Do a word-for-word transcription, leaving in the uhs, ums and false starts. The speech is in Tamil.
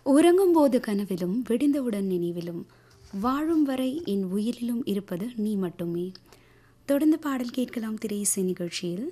உறங்கும்போது கனவிலும் விடிந்தவுடன் நினைவிலும் வாழும் வரை என் உயிரிலும் இருப்பது நீ மட்டுமே. தொடர்ந்து பாடல் கேட்கலாம் திரை இசை நிகழ்ச்சியில்.